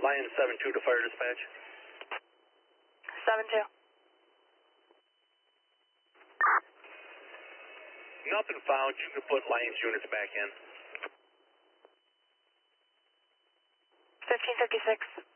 Lion 7-2 to fire dispatch. 7-2. Nothing found. You can put Lion's units back in. 1556.